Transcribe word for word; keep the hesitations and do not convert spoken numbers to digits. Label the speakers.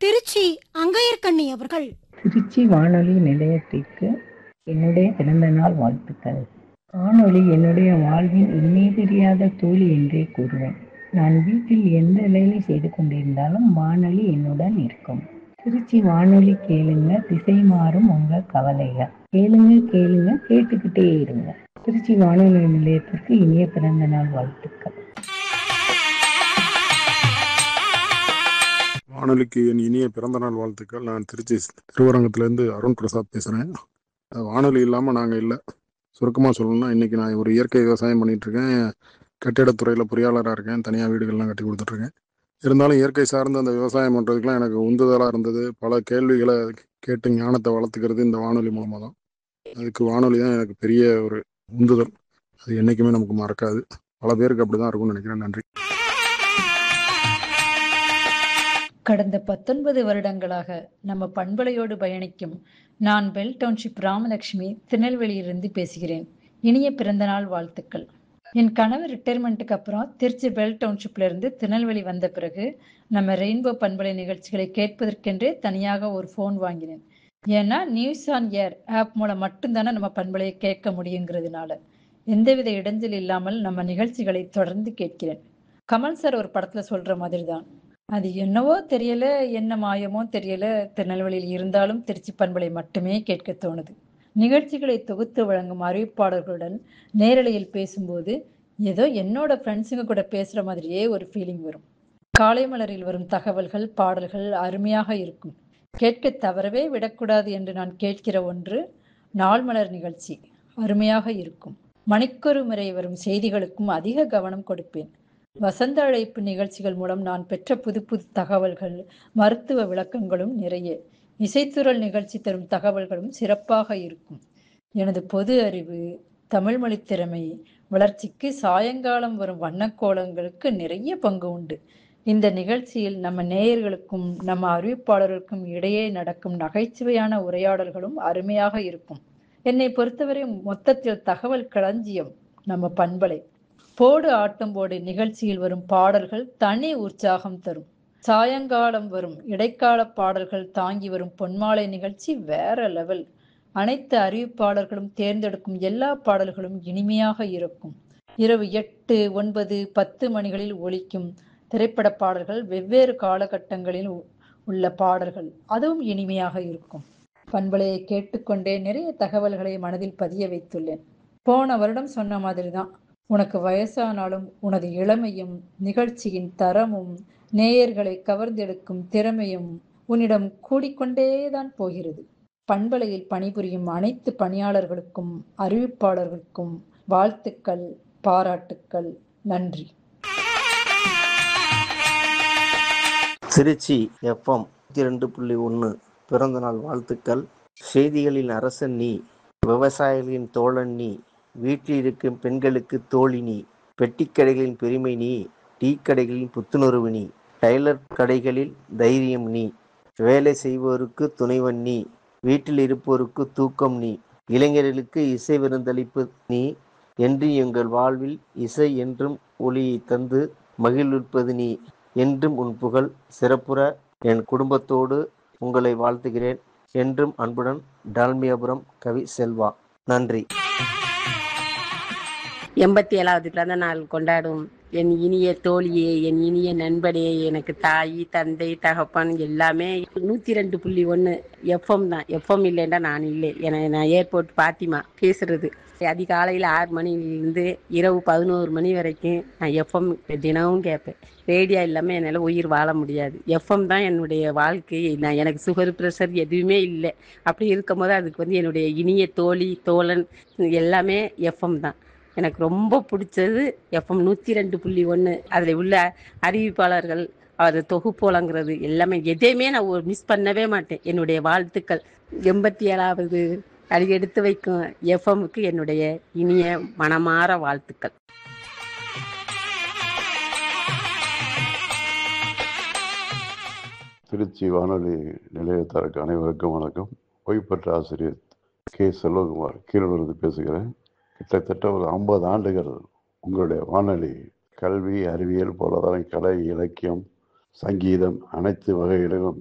Speaker 1: திருச்சி அங்கையர்கண்ணி அவர்கள்.
Speaker 2: திருச்சி வானொலி நிலையத்திற்கு என்னுடைய பிறந்த நாள் வாழ்த்துக்கள். வானொலி என்னுடைய வாழ்வின் இனிமே தெரியாத தோழி என்றே கூறுவேன். நான் வீட்டில் எந்த வேலை செய்து கொண்டிருந்தாலும் வானொலி என்னுடன் இருக்கும். திருச்சி வானொலி கேளுங்க, திசை மாறும் உங்க கவலைகள். கேளுங்க கேளுங்க கேட்டுக்கிட்டே இருங்க. திருச்சி வானொலி நிலையத்திற்கு இனிய பிறந்த நாள் வாழ்த்துக்கள்.
Speaker 3: வானொலிக்கு என் இனிய பிறந்தநாள் வாழ்த்துக்கள். நான் திருச்சி திருவரங்கத்திலேருந்து அருண் பிரசாத் பேசுகிறேன். வானொலி இல்லாமல் நாங்கள் இல்லை. சுருக்கமாக சொல்லணும்னா, இன்றைக்கி நான் ஒரு இயற்கை விவசாயம் பண்ணிகிட்ருக்கேன். கட்டிடத்துறையில் பொறியாளராக இருக்கேன். தனியாக வீடுகள்லாம் கட்டி கொடுத்துட்ருக்கேன். இருந்தாலும் இயற்கை சார்ந்த அந்த விவசாயம் பண்ணுறதுக்குலாம் எனக்கு உந்துதலாக இருந்தது. பல கேள்விகளை கேட்டு ஞானத்தை வளர்த்துக்கிறது இந்த வானொலி மூலமாக தான். அதுக்கு வானொலி தான் எனக்கு பெரிய ஒரு உந்துதல். அது என்றைக்குமே நமக்கு மறக்காது. பல பேருக்கு அப்படி தான் இருக்கும்னு நினைக்கிறேன். நன்றி.
Speaker 4: கடந்த பத்தொன்பது வருடங்களாக நம்ம பண்பலையோடு பயணிக்கும் நான் பெல் டவுன்ஷிப் ராமலட்சுமி திருநெல்வேலியிலிருந்து பேசுகிறேன். இனிய பிறந்தநாள் வாழ்த்துக்கள். என் கணவர் ரிட்டையர்மெண்ட்டுக்கு அப்புறம் திருச்சி பெல் டவுன்ஷிப்ல இருந்து திருநெல்வேலி வந்த பிறகு நம்ம ரெயின்போ பண்பலை நிகழ்ச்சிகளை கேட்பதற்கென்றே தனியாக ஒரு ஃபோன் வாங்கினேன். ஏன்னா நியூஸ் ஆன் ஏர் ஆப் மூலம் மட்டும்தானே நம்ம பண்பலையை கேட்க முடியுங்கிறதுனால எந்தவித இடைஞ்சல் இல்லாமல் நம்ம நிகழ்ச்சிகளை தொடர்ந்து கேட்கிறேன். கமல் சார் ஒரு படத்துல சொல்ற மாதிரி தான், அது என்னவோ தெரியல, என்ன மாயமோ தெரியல, திருநெல்வேலியில் இருந்தாலும் திருச்சி பண்பலை மட்டுமே கேட்க தோணுது. நிகழ்ச்சிகளை தொகுத்து வழங்கும் அறிவிப்பாளர்களுடன் நேரலையில் பேசும்போது ஏதோ என்னோட ஃப்ரெண்ட்ஸுங்க கூட பேசுற மாதிரியே ஒரு ஃபீலிங் வரும். காலை மலரில் வரும் தகவல்கள், பாடல்கள் அருமையாக இருக்கும். கேட்க தவறவே விடக்கூடாது என்று நான் கேட்கிற ஒன்று நாள் மலர் நிகழ்ச்சி. அருமையாக இருக்கும். மணிக்கொரு முறை வரும் செய்திகளுக்கும் அதிக கவனம் கொடுப்பேன். வசந்த அழைப்பு நிகழ்ச்சிகள் மூலம் நான் பெற்ற புது புது தகவல்கள், மருத்துவ விளக்கங்களும் நிறைய. இசைத்துறல் நிகழ்ச்சி தரும் தகவல்களும் சிறப்பாக இருக்கும். எனது பொது அறிவு, தமிழ் மொழி திறமை வளர்ச்சிக்கு சாயங்காலம் வரும் வண்ணக்கோலங்களுக்கு நிறைய பங்கு உண்டு. இந்த நிகழ்ச்சியில் நம்ம நேயர்களுக்கும் நம்ம அறிவிப்பாளர்களுக்கும் இடையே நடக்கும் நகைச்சுவையான உரையாடல்களும் அருமையாக இருக்கும். என்னை பொறுத்தவரை மொத்தத்தில் தகவல் களஞ்சியம் நம்ம பண்பலை. போடு ஆட்டம் போடு நிகழ்ச்சியில் வரும் பாடல்கள் தனி உற்சாகம் தரும். சாயங்காலம் வரும் இடைக்கால பாடல்கள் தாங்கி வரும் பொன்மாலை நிகழ்ச்சி வேற லெவல். அனைத்து அறிவிப்பாளர்களும் தேர்ந்தெடுக்கும் எல்லா பாடல்களும் இனிமையாக இருக்கும். இரவு எட்டு ஒன்பது பத்து மணிகளில் ஒலிக்கும் திரைப்பட பாடல்கள், வெவ்வேறு காலகட்டங்களில் உள்ள பாடல்கள், அதுவும் இனிமையாக இருக்கும். பண்பலையை கேட்டுக்கொண்டே நிறைய தகவல்களை மனதில் பதிய வைத்துள்ளேன். போன வருடம் சொன்ன மாதிரி தான், உனக்கு வயசானாலும் உனது இளமையும் நிகழ்ச்சியின் தரமும் நேயர்களை கவர்ந்தெடுக்கும் திறமையும் உன்னிடம் கூடிக்கொண்டேதான் போகிறது. பண்பலையில் பணிபுரியும் அனைத்து பணியாளர்களுக்கும் அறிவிப்பாளர்களுக்கும் வாழ்த்துக்கள், பாராட்டுக்கள். நன்றி.
Speaker 5: திருச்சி எஃப்எம் இரண்டு புள்ளி ஒன்று பிறந்தநாள் வாழ்த்துக்கள். செய்திகளின் அரசன் நீ, விவசாயிகளின் தோழன் நீ, வீட்டில் இருக்கும் பெண்களுக்கு தோழி நீ, பெட்டிக்கடைகளின் பெருமை நீ, டீ கடைகளின் புத்துணர்வு நீ, டைலர் கடைகளில் தைரியம் நீ, வேலை செய்வோருக்கு துணைவன் நீ, வீட்டில் இருப்போருக்கு தூக்கம் நீ, இளைஞர்களுக்கு இசை விருந்தளிப்பு நீ, என்று எங்கள் வாழ்வில் இசை என்றும் ஒளியை தந்து மகிழ்விப்பது நீ, என்றும் உன் புகழ் சிறப்புற என் குடும்பத்தோடு உங்களை வாழ்த்துகிறேன். என்றும் அன்புடன் டால்மியாபுரம் கவி செல்வா. நன்றி.
Speaker 6: எண்பத்தி ஏழாவது பிறந்த நாள் கொண்டாடும் என் இனிய தோழியே, என் இனிய நண்பனே, எனக்கு தாய் தந்தை தகப்பன் எல்லாமே நூற்றி ரெண்டு புள்ளி ஒன்று எஃப்எம் தான். எஃப்எம் இல்லைன்னா நான் இல்லை. என நான் ஏர்போர்ட் பாத்திமா பேசுறது. அதிகாலையில் ஆறு மணிலிருந்து இரவு பதினோரு மணி வரைக்கும் நான் எஃப்எம் தினமும் கேட்பேன். ரேடியோ இல்லாமல் என்னால் உயிர் வாழ முடியாது. எஃப்எம் தான் என்னுடைய வாழ்க்கை. நான் எனக்கு சுகர் ப்ரெஷர் எதுவுமே இல்லை. அப்படி இருக்கும் போது அதுக்கு வந்து என்னுடைய இனிய தோழி தோழன் எல்லாமே எஃப்எம் தான். எனக்கு ரொம்ப பிடிச்சது எஃப்எம் நூற்றி ரெண்டு புள்ளி ஒன்று. அதில் உள்ள அறிவிப்பாளர்கள், அது தொகுப்பு வழங்குறது எல்லாமே எதையுமே நான் மிஸ் பண்ணவே மாட்டேன். என்னுடைய வாழ்த்துக்கள். எண்பத்தி ஏழாவது அடி எடுத்து வைக்கும் எஃப்எம்முக்கு என்னுடைய இனிய மனமார வாழ்த்துக்கள்.
Speaker 7: திருச்சி வானொலி நிலையத்தாருக்கு அனைவருக்கும் வணக்கம். ஓய்வு பெற்ற ஆசிரியர் கே செல்வகுமார் கீழூரிலிருந்து பேசுகிறேன். கிட்டத்தட்ட ஒரு ஐம்பது ஆண்டுகள் உங்களுடைய வானொலி கல்வி, அறிவியல், பொருளாதாரம், கலை, இலக்கியம், சங்கீதம் அனைத்து வகைகளிலும்